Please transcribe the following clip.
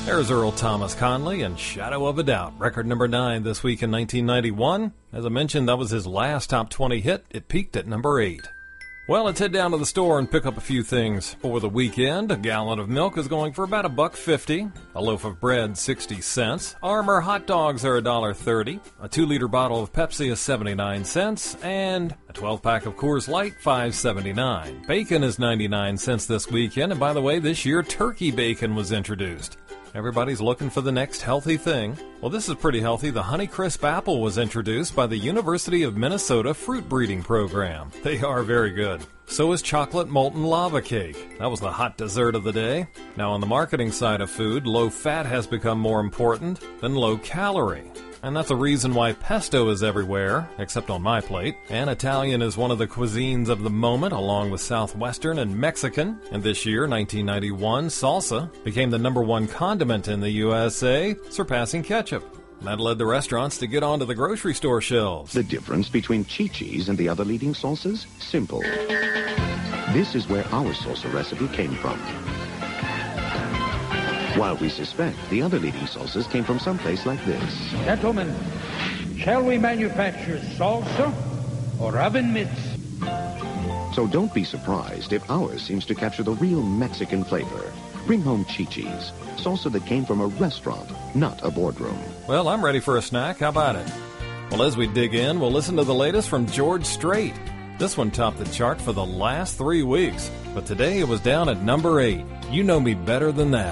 There's Earl Thomas Conley and Shadow of a Doubt, record number 9 this week in 1991. As I mentioned, that was his last top 20 hit. It peaked at number 8. Well, let's head down to the store and pick up a few things. Over the weekend, a gallon of milk is going for about $1.50. A loaf of bread, 60 cents. Armour hot dogs are $1.30. A 2-liter bottle of Pepsi is 79 cents. And a 12-pack of Coors Light, $5.79. Bacon is 99 cents this weekend. And by the way, this year, turkey bacon was introduced. Everybody's looking for the next healthy thing. Well, this is pretty healthy. The Honeycrisp apple was introduced by the University of Minnesota Fruit Breeding Program. They are very good. So is chocolate molten lava cake. That was the hot dessert of the day. Now, on the marketing side of food, low fat has become more important than low calorie. And that's a reason why pesto is everywhere, except on my plate. And Italian is one of the cuisines of the moment, along with Southwestern and Mexican. And this year, 1991, salsa became the #1 condiment in the USA, surpassing ketchup. That led the restaurants to get onto the grocery store shelves. The difference between Chi-Chi's and the other leading sauces? Simple. This is where our salsa recipe came from. While we suspect the other leading sauces came from someplace like this. Gentlemen, shall we manufacture salsa or oven mitts? So don't be surprised if ours seems to capture the real Mexican flavor. Bring home Chi-Chi's, salsa that came from a restaurant, not a boardroom. Well, I'm ready for a snack. How about it? Well, as we dig in, we'll listen to the latest from George Strait. This one topped the chart for the last 3 weeks, but today it was down at number 8. You know me better than that.